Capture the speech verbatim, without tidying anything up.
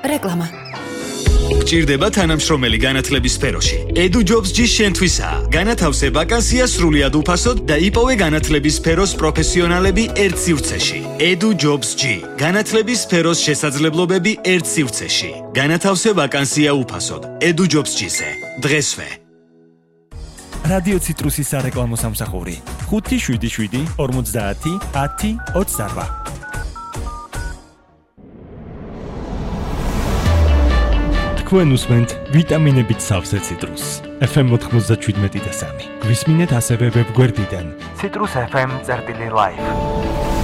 რეკლამა. გჭირდება თანამშრომელი განათლების სფეროში. Edu Jobs G შენთვისაა. განათავსე ვაკანსია სრულიად უფასოდ და იპოვე განათლების სფეროს პროფესიონალები ერთ სივრცეში. Edu Jobs G. განათლების სფეროს შესაძლებლობები ერთ სივრცეში. განათავსე ვაკანსია უფასოდ. Edu Jobs G-ზე. დღესვე. რადიო ციტრუსის სარეკლამო სამსახური ხუთი შვიდი შვიდი ორმოცდაათი ათი ოცდარბა. თქვენ უსმენთ ვიტამინებით სავსე ციტრუსს. ეფ ემ ოთხმოცდაშვიდმეტი და სამი. გვისმინეთ ასევე ვებგვერდიდან citrus f m წერტილი live.